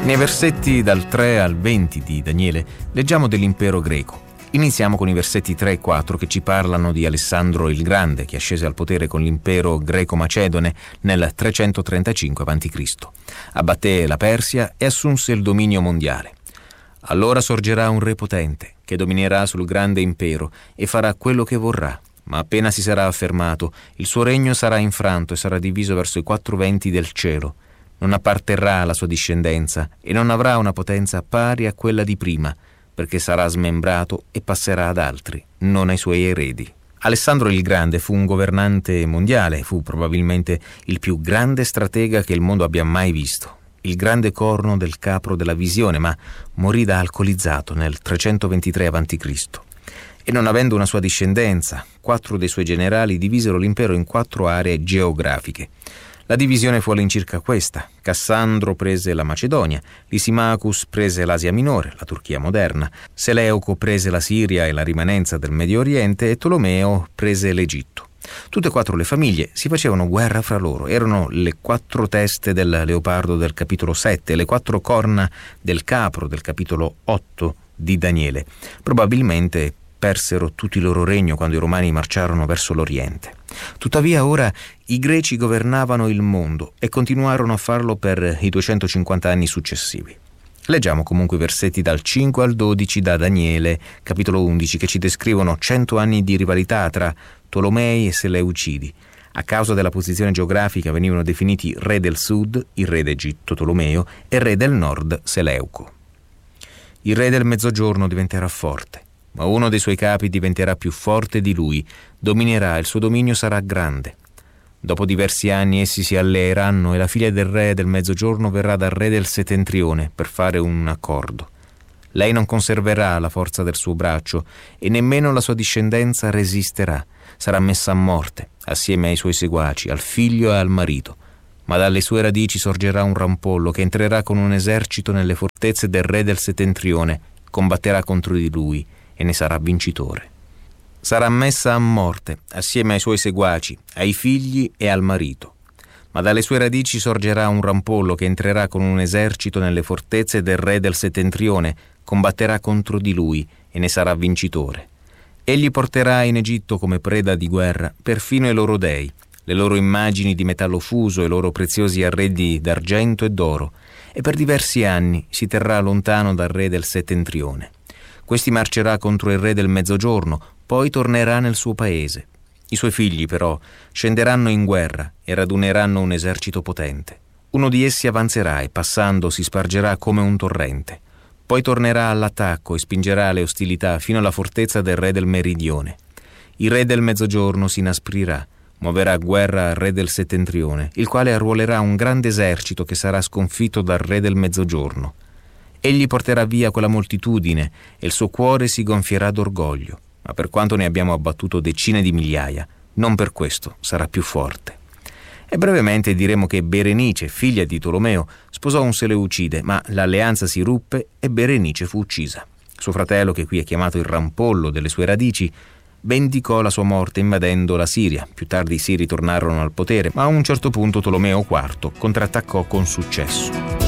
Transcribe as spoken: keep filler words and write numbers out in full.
Nei versetti dal tre al venti di Daniele leggiamo dell'impero greco. Iniziamo con i versetti tre e quattro che ci parlano di Alessandro il Grande, che ascese al potere con l'impero greco-macedone nel trecentotrentacinque avanti Cristo Abbatté la Persia e assunse il dominio mondiale. Allora sorgerà un re potente che dominerà sul grande impero e farà quello che vorrà. Ma appena si sarà affermato, il suo regno sarà infranto e sarà diviso verso i quattro venti del cielo. Non apparterrà alla sua discendenza e non avrà una potenza pari a quella di prima, perché sarà smembrato e passerà ad altri, non ai suoi eredi. Alessandro il Grande fu un governante mondiale, fu probabilmente il più grande stratega che il mondo abbia mai visto. Il grande corno del capro della visione, ma morì da alcolizzato nel trecentoventitré avanti Cristo E non avendo una sua discendenza, quattro dei suoi generali divisero l'impero in quattro aree geografiche. La divisione fu all'incirca questa: Cassandro prese la Macedonia, Lisimachus prese l'Asia Minore, la Turchia moderna, Seleuco prese la Siria e la rimanenza del Medio Oriente e Tolomeo prese l'Egitto. Tutte e quattro le famiglie si facevano guerra fra loro, erano le quattro teste del leopardo del capitolo sette, le quattro corna del capro del capitolo otto di Daniele. Probabilmente persero tutto il loro regno quando i romani marciarono verso l'Oriente. Tuttavia ora i greci governavano il mondo e continuarono a farlo per i duecentocinquanta anni successivi. Leggiamo comunque i versetti dal cinque al dodici da Daniele, capitolo undici, che ci descrivono cento anni di rivalità tra Tolomei e Seleucidi. A causa della posizione geografica venivano definiti re del sud, il re d'Egitto Tolomeo, e re del nord Seleuco. Il re del mezzogiorno diventerà forte, ma uno dei suoi capi diventerà più forte di lui, dominerà e il suo dominio sarà grande. Dopo diversi anni essi si alleeranno e la figlia del re del mezzogiorno verrà dal re del settentrione per fare un accordo. Lei non conserverà la forza del suo braccio e nemmeno la sua discendenza resisterà. Sarà messa a morte assieme ai suoi seguaci, al figlio e al marito. Ma dalle sue radici sorgerà un rampollo che entrerà con un esercito nelle fortezze del re del settentrione, combatterà contro di lui e ne sarà vincitore. Sarà messa a morte assieme ai suoi seguaci, ai figli e al marito. Ma dalle sue radici sorgerà un rampollo che entrerà con un esercito nelle fortezze del re del settentrione, combatterà contro di lui e ne sarà vincitore. Egli porterà in Egitto come preda di guerra perfino i loro dei, le loro immagini di metallo fuso e i loro preziosi arredi d'argento e d'oro, e per diversi anni si terrà lontano dal re del settentrione. Questi marcerà contro il re del mezzogiorno, poi tornerà nel suo paese. I suoi figli, però, scenderanno in guerra e raduneranno un esercito potente. Uno di essi avanzerà e, passando, si spargerà come un torrente. Poi tornerà all'attacco e spingerà le ostilità fino alla fortezza del re del meridione. Il re del mezzogiorno si inasprirà, muoverà guerra al re del settentrione, il quale arruolerà un grande esercito che sarà sconfitto dal re del mezzogiorno. Egli porterà via quella moltitudine e il suo cuore si gonfierà d'orgoglio, ma per quanto ne abbiamo abbattuto decine di migliaia, non per questo sarà più forte. E brevemente diremo che Berenice, figlia di Tolomeo, sposò un Seleucide, ma l'alleanza si ruppe e Berenice fu uccisa. Suo fratello, che qui è chiamato il rampollo delle sue radici, vendicò la sua morte invadendo la Siria. Più tardi i Siri tornarono al potere, ma a un certo punto Tolomeo quarto contrattaccò con successo.